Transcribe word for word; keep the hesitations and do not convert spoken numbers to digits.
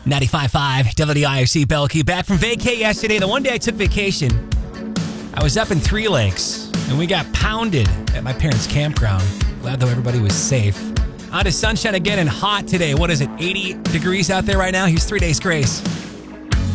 ninety-five point five W I R C Belkey. Back from vacay yesterday. The one day I took vacation, I was up in Three Lakes, and we got pounded at my parents' campground. Glad though everybody was safe. On to sunshine again and hot today. What is it, eighty degrees out there right now? Here's Three Days Grace.